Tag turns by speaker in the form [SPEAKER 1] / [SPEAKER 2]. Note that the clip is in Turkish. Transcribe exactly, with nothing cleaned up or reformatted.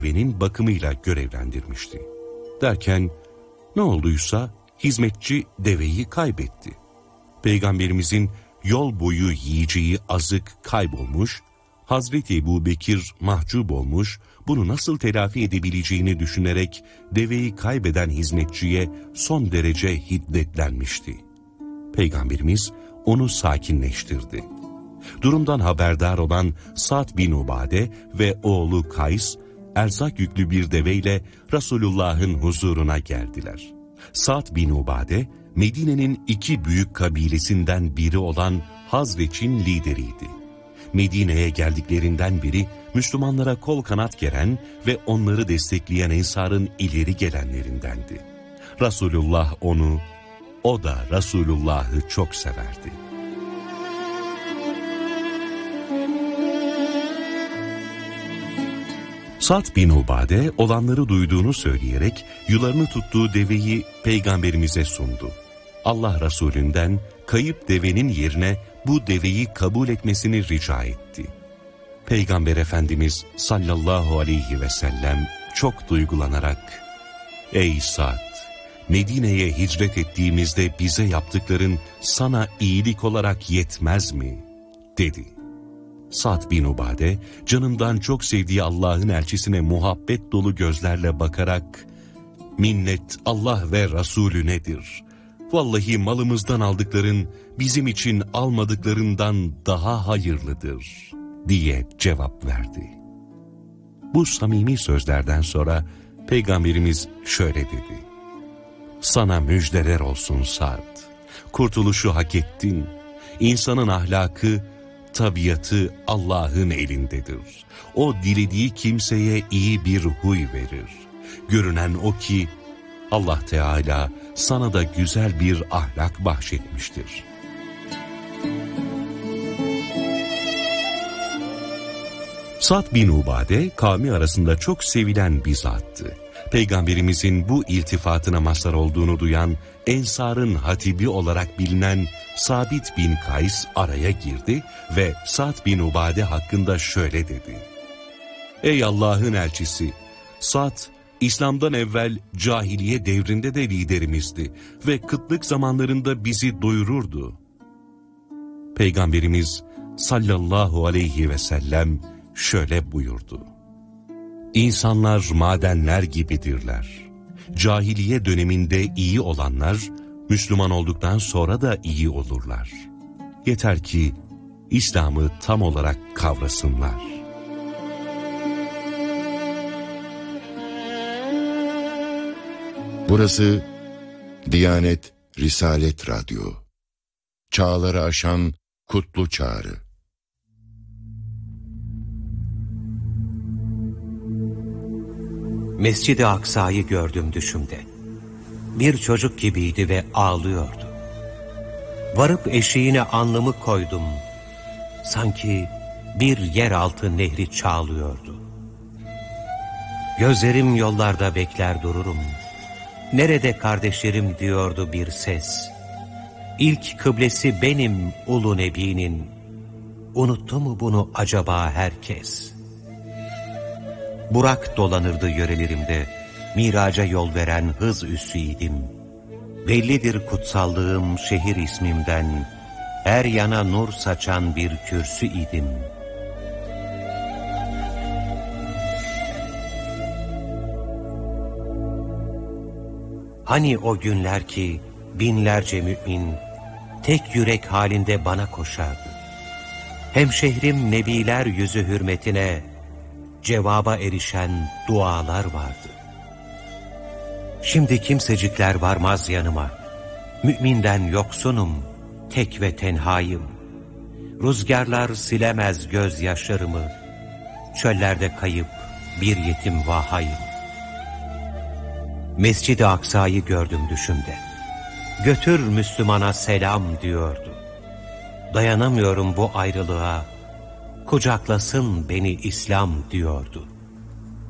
[SPEAKER 1] devenin bakımıyla görevlendirmişti. Derken ne olduysa hizmetçi deveyi kaybetti. Peygamberimizin yol boyu yiyeceği azık kaybolmuş, Hazreti Ebubekir mahcup olmuş, bunu nasıl telafi edebileceğini düşünerek deveyi kaybeden hizmetçiye son derece hiddetlenmişti. Peygamberimiz onu sakinleştirdi. Durumdan haberdar olan Sa'd bin Ubade ve oğlu Kays, erzak yüklü bir deveyle Resulullah'ın huzuruna geldiler. Sa'd bin Ubade, Medine'nin iki büyük kabilesinden biri olan Hazreç'in lideriydi. Medine'ye geldiklerinden beri Müslümanlara kol kanat geren ve onları destekleyen Ensar'ın ileri gelenlerindendi. Resulullah onu, o da Resulullah'ı çok severdi. Sa'd bin Ubade olanları duyduğunu söyleyerek yularını tuttuğu deveyi Peygamberimize sundu. Allah Resulünden kayıp devenin yerine bu deveyi kabul etmesini rica etti. Peygamber Efendimiz sallallahu aleyhi ve sellem çok duygulanarak, "Ey Sa'd, Medine'ye hicret ettiğimizde bize yaptıkların sana iyilik olarak yetmez mi?" dedi. Sa'd bin Ubade, canından çok sevdiği Allah'ın elçisine muhabbet dolu gözlerle bakarak, "Minnet Allah ve Resulünedir. Vallahi malımızdan aldıkların bizim için almadıklarından daha hayırlıdır," diye cevap verdi. Bu samimi sözlerden sonra Peygamberimiz şöyle dedi: "Sana müjdeler olsun Sa'd. Kurtuluşu hak ettin. İnsanın ahlakı, tabiatı Allah'ın elindedir. O dilediği kimseye iyi bir huy verir. Görünen o ki Allah Teala sana da güzel bir ahlak bahşetmiştir." Sa'd bin Ubade kavmi arasında çok sevilen bir zattı. Peygamberimizin bu iltifatına mazhar olduğunu duyan Ensar'ın hatibi olarak bilinen Sabit bin Kays araya girdi ve Sa'd bin Ubade hakkında şöyle dedi: "Ey Allah'ın elçisi, Sa'd İslam'dan evvel cahiliye devrinde de liderimizdi ve kıtlık zamanlarında bizi doyururdu." Peygamberimiz sallallahu aleyhi ve sellem şöyle buyurdu: "İnsanlar madenler gibidirler. Cahiliye döneminde iyi olanlar, Müslüman olduktan sonra da iyi olurlar. Yeter ki İslam'ı tam olarak kavrasınlar."
[SPEAKER 2] Burası Diyanet Risalet Radyo. Çağları aşan kutlu çağrı.
[SPEAKER 3] Mescid-i Aksa'yı gördüm düşümde. Bir çocuk gibiydi ve ağlıyordu. Varıp eşiğine alnımı koydum. Sanki bir yeraltı nehri çağlıyordu. Gözlerim yollarda bekler dururum. Nerede kardeşlerim diyordu bir ses. İlk kıblesi benim ulu nebinin. Unuttu mu bunu acaba herkes? Burak dolanırdı yörelerimde. Miraca yol veren hız üssüydim. Bellidir kutsallığım şehir ismimden. Her yana nur saçan bir kürsü idim. Hani o günler ki binlerce mümin tek yürek halinde bana koşardı. Hemşehrim nebiler yüzü hürmetine cevaba erişen dualar vardı. Şimdi kimsecikler varmaz yanıma. Müminden yoksunum, tek ve tenhayım. Rüzgarlar silemez gözyaşlarımı. Çöllerde kayıp bir yetim vahayım. Mescid-i Aksa'yı gördüm düşümde. Götür Müslümana selam diyordu. Dayanamıyorum bu ayrılığa. Kucaklasın beni İslam diyordu.